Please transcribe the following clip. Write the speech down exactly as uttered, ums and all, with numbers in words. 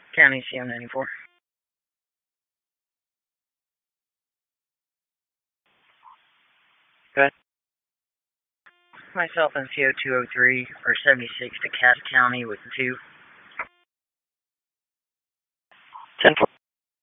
County C M ninety-four. Go ahead. Myself and C O two oh three or seventy-six to Cass County with two. ten four.